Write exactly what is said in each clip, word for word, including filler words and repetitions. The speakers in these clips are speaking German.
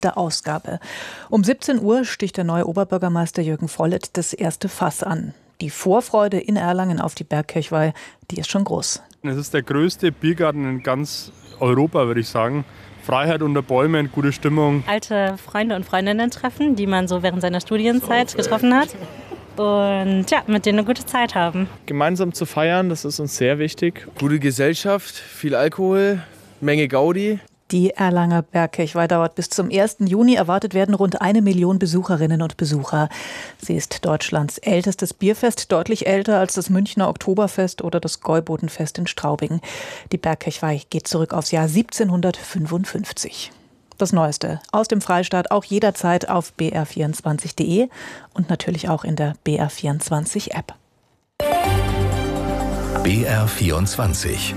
der Ausgabe. Um siebzehn Uhr sticht der neue Oberbürgermeister Jürgen Vollett das erste Fass an. Die Vorfreude in Erlangen auf die Bergkirchweih, die ist schon groß. Es ist der größte Biergarten in ganz Europa, würde ich sagen. Freiheit unter Bäumen, gute Stimmung. Alte Freunde und Freundinnen treffen, die man so während seiner Studienzeit getroffen hat. Und ja, mit denen eine gute Zeit haben. Gemeinsam zu feiern, das ist uns sehr wichtig. Gute Gesellschaft, viel Alkohol, Menge Gaudi. Die Erlanger Bergkirchweih dauert bis zum ersten Juni. Erwartet werden rund eine Million Besucherinnen und Besucher. Sie ist Deutschlands ältestes Bierfest, deutlich älter als das Münchner Oktoberfest oder das Gäubodenfest in Straubing. Die Bergkirchweih geht zurück aufs Jahr siebzehnhundertfünfundfünfzig. Das Neueste aus dem Freistaat auch jederzeit auf b r vierundzwanzig punkt de und natürlich auch in der B R vierundzwanzig App. B R vierundzwanzig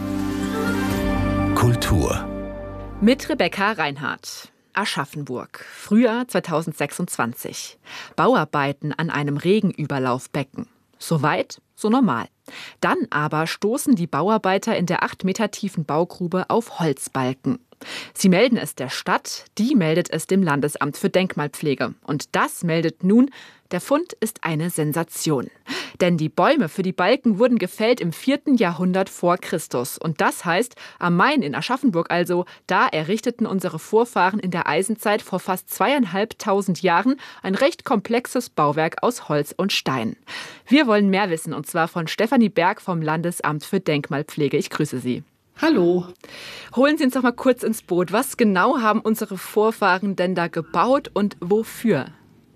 Kultur mit Rebecca Reinhardt. Aschaffenburg, Frühjahr zweitausendsechsundzwanzig. Bauarbeiten an einem Regenüberlaufbecken. So weit, so normal. Dann aber stoßen die Bauarbeiter in der acht Meter tiefen Baugrube auf Holzbalken. Sie melden es der Stadt, die meldet es dem Landesamt für Denkmalpflege. Und das meldet nun, der Fund ist eine Sensation. Denn die Bäume für die Balken wurden gefällt im vierten Jahrhundert vor Christus. Und das heißt, am Main in Aschaffenburg also, da errichteten unsere Vorfahren in der Eisenzeit vor fast zweieinhalbtausend Jahren ein recht komplexes Bauwerk aus Holz und Stein. Wir wollen mehr wissen, und zwar von Stefanie Berg vom Landesamt für Denkmalpflege. Ich grüße Sie. Hallo. Holen Sie uns doch mal kurz ins Boot. Was genau haben unsere Vorfahren denn da gebaut und wofür?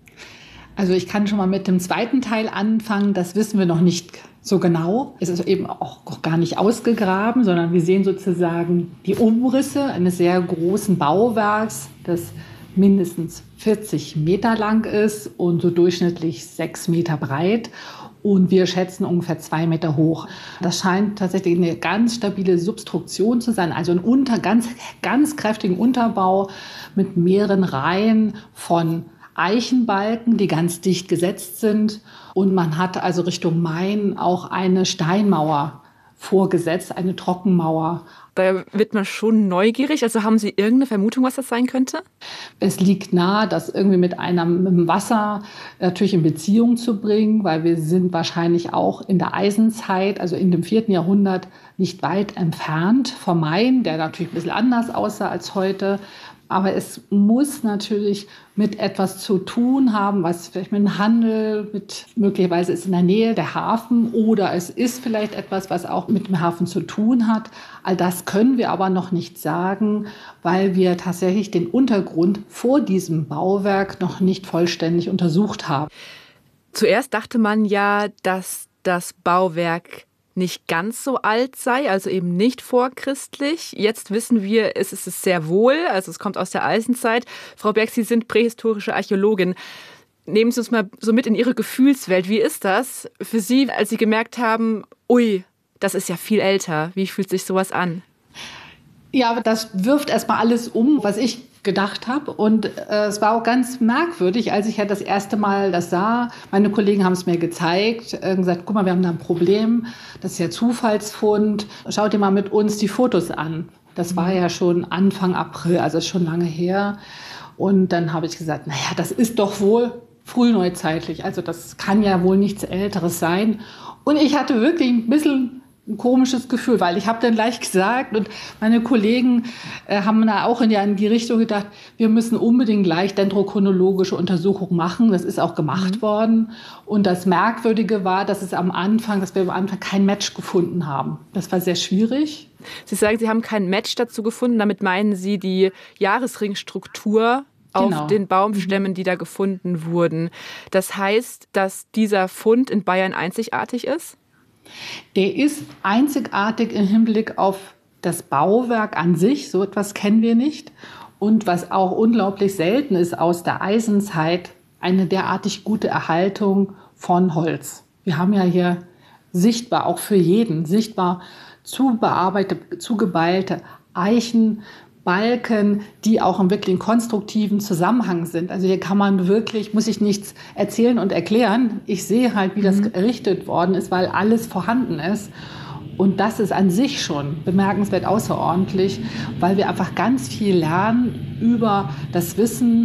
Also ich kann schon mal mit dem zweiten Teil anfangen. Das wissen wir noch nicht so genau. Es ist eben auch gar nicht ausgegraben, sondern wir sehen sozusagen die Umrisse eines sehr großen Bauwerks, das mindestens vierzig Meter lang ist und so durchschnittlich sechs Meter breit. Und wir schätzen ungefähr zwei Meter hoch. Das scheint tatsächlich eine ganz stabile Substruktion zu sein, also ein unter, ganz, ganz kräftigen Unterbau mit mehreren Reihen von Eichenbalken, die ganz dicht gesetzt sind. Und man hat also Richtung Main auch eine Steinmauer vorgesetzt, eine Trockenmauer. Da wird man schon neugierig. Also haben Sie irgendeine Vermutung, was das sein könnte? Es liegt nahe, das irgendwie mit einem mit dem Wasser natürlich in Beziehung zu bringen, weil wir sind wahrscheinlich auch in der Eisenzeit, also in dem vierten Jahrhundert, nicht weit entfernt vom Main, der natürlich ein bisschen anders aussah als heute. Aber es muss natürlich mit etwas zu tun haben, was vielleicht mit dem Handel, mit möglicherweise ist in der Nähe der Hafen oder es ist vielleicht etwas, was auch mit dem Hafen zu tun hat. All das können wir aber noch nicht sagen, weil wir tatsächlich den Untergrund vor diesem Bauwerk noch nicht vollständig untersucht haben. Zuerst dachte man ja, dass das Bauwerk nicht ganz so alt sei, also eben nicht vorchristlich. Jetzt wissen wir, es ist es sehr wohl, also es kommt aus der Eisenzeit. Frau Berg, Sie sind prähistorische Archäologin. Nehmen Sie uns mal so mit in Ihre Gefühlswelt. Wie ist das für Sie, als Sie gemerkt haben, ui, das ist ja viel älter. Wie fühlt sich sowas an? Ja, aber das wirft erstmal alles um, was ich gedacht habe. Und äh, es war auch ganz merkwürdig, als ich ja das erste Mal das sah. Meine Kollegen haben es mir gezeigt, äh, gesagt, guck mal, wir haben da ein Problem. Das ist ja Zufallsfund. Schaut dir mal mit uns die Fotos an. Das war ja schon Anfang April, also schon lange her. Und dann habe ich gesagt, naja, das ist doch wohl frühneuzeitlich. Also das kann ja wohl nichts Älteres sein. Und ich hatte wirklich ein bisschen ein komisches Gefühl, weil ich habe dann gleich gesagt und meine Kollegen äh, haben da auch in, ja, in die Richtung gedacht, wir müssen unbedingt gleich dendrochronologische Untersuchungen machen. Das ist auch gemacht mhm. worden. Und das Merkwürdige war, dass es am Anfang, dass wir am Anfang kein Match gefunden haben. Das war sehr schwierig. Sie sagen, Sie haben kein Match dazu gefunden. Damit meinen Sie die Jahresringstruktur auf genau. den Baumstämmen, die da gefunden wurden. Das heißt, dass dieser Fund in Bayern einzigartig ist? Der ist einzigartig im Hinblick auf das Bauwerk an sich. So etwas kennen wir nicht. Und was auch unglaublich selten ist aus der Eisenzeit, eine derartig gute Erhaltung von Holz. Wir haben ja hier sichtbar, auch für jeden, sichtbar zubearbeitete, zugebeilte Eichen, Balken, die auch im wirklich konstruktiven Zusammenhang sind. Also hier kann man wirklich, muss ich nichts erzählen und erklären. Ich sehe halt, wie das errichtet worden ist, weil alles vorhanden ist. Und das ist an sich schon bemerkenswert außerordentlich, weil wir einfach ganz viel lernen über das Wissen